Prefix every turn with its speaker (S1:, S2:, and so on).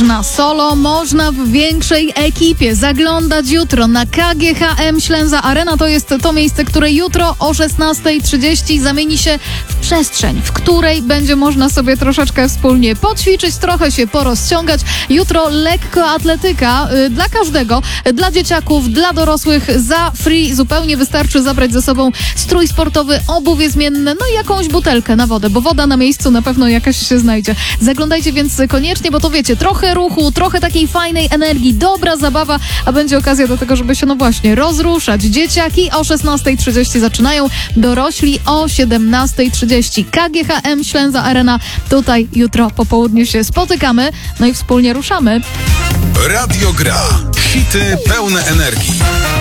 S1: Można solo, można w większej ekipie zaglądać jutro na KGHM Ślęza Arena. To jest to miejsce, które jutro o 16:30 zamieni się w przestrzeń, w której będzie można sobie troszeczkę wspólnie poćwiczyć, trochę się porozciągać. Jutro lekkoatletyka dla każdego, dla dzieciaków, dla dorosłych za free. Zupełnie wystarczy zabrać ze sobą strój sportowy, obuwie zmienne, no i jakąś butelkę na wodę, bo woda na miejscu na pewno jakaś się znajdzie. Zaglądajcie więc koniecznie, bo to wiecie, trochę ruchu, trochę takiej fajnej energii, dobra zabawa, a będzie okazja do tego, żeby się no właśnie rozruszać. Dzieciaki o 16:30 zaczynają, dorośli o 17:30. KGHM Ślęza Arena. Tutaj jutro po południu się spotykamy, no i wspólnie ruszamy.
S2: Radio Gra. Hity pełne energii.